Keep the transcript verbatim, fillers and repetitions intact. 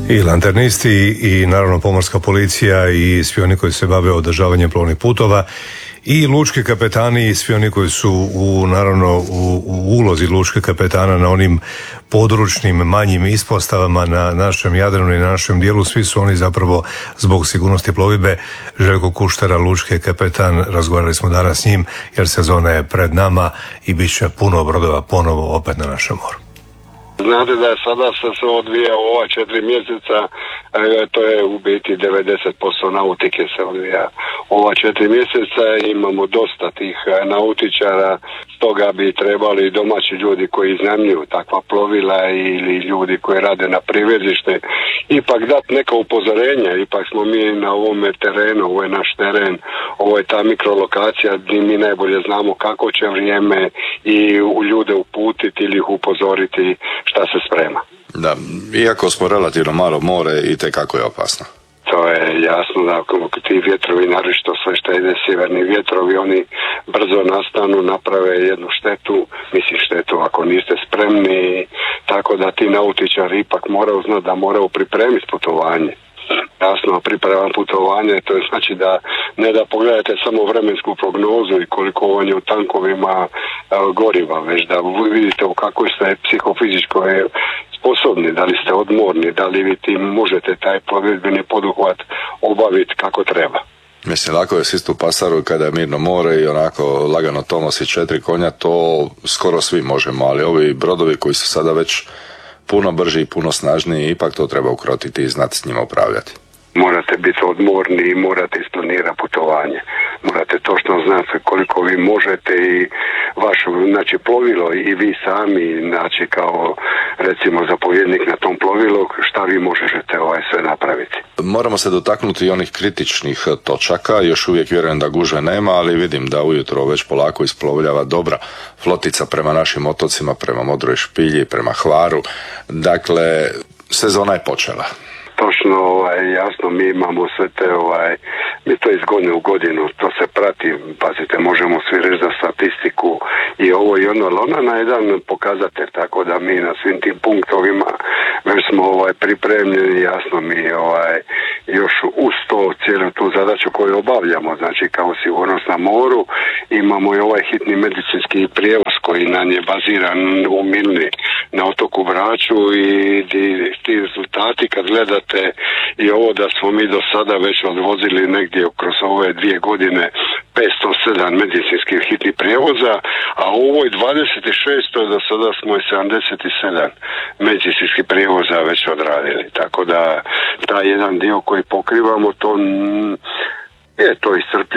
I lanternisti i naravno pomorska policija i svi oni koji se bave održavanjem plovnih putova i lučki kapetani i svi oni koji su u, naravno u, u ulozi lučkih kapetana na onim područnim manjim ispostavama na našem Jadranu i na našem dijelu, svi su oni zapravo zbog sigurnosti plovidbe. Željko Kuštera, lučki kapetan, razgovarali smo danas s njim jer sezona je pred nama i bit će puno brodova ponovo opet na našem moru. Znate da je sada se odvija u ova četiri mjeseca, e, to je u biti devedeset posto nautike se odvija ova četiri mjeseca, imamo dosta tih nautičara, stoga bi trebali domaći ljudi koji iznajmljuju takva plovila ili ljudi koji rade na privezište ipak dati neka upozorenja. Ipak smo mi na ovome terenu, ovo je naš teren, ovo je ta mikrolokacija gdje mi najbolje znamo kako će vrijeme i u ljude uputiti ili ih upozoriti šta se sprema. Da, iako smo relativno malo more, i tekako je opasno. To je jasno da ti vjetrovi, naročito sve što ide sjeverni vjetrovi, oni brzo nastanu, naprave jednu štetu, mislim štetu ako niste spremni, tako da ti nautičari ipak moraju znati da moraju pripremiti putovanje. Jasno, priprema putovanje, to je znači da ne da pogledate samo vremensku prognozu i koliko on je u tankovima uh, goriva, već da vidite u kakvoj ste psihofizičkoj sposobni, da li ste odmorni, da li vi ti možete taj plovidbeni poduhvat obaviti kako treba. Mislim, lako je sistu pasaru kada je mirno more i onako lagano to nosi četiri konja, to skoro svi možemo, ali ovi brodovi koji su sada već puno brži i puno snažniji, ipak to treba ukrotiti i znati s njima upravljati. Morate biti odmorni i morate isplanirati putovanje. Morate točno znati koliko vi možete i vaše, znači, plovilo i vi sami, znači kao recimo zapovjednik na tom plovilu, šta vi možete ovaj sve napraviti. Moramo se dotaknuti i onih kritičnih točaka, još uvijek vjerujem da gužve nema, ali vidim da ujutro već polako isplovljava dobra flotica prema našim otocima, prema Modroj špilji, prema Hvaru. Dakle, sezona je počela. Točno, ovaj, jasno, mi imamo sve te, ovaj, mi to iz godine u godinu, to se prati, pazite, možemo svi reći za statistiku i ovo i ono, ali ona na jedan pokazatelj, tako da mi na svim tim punktovima već smo ovaj, pripremljeni, jasno mi ovaj, još uz to cijelu tu zadaću koju obavljamo, znači kao sigurnost na moru, imamo i ovaj hitni medicinski prijevoz koji nam je baziran u Milni na otoku Braču i ti rezultati kad gledate i ovo da smo mi do sada već odvozili negdje kroz ove dvije godine petsto sedam medicinskih hitnih prijevoza, a u ovoj dvadeset šest do sada smo i sedamdeset sedam medicinskih prijevoza već odradili. Tako da taj jedan dio koji pokrivamo, to je to iscrpljuje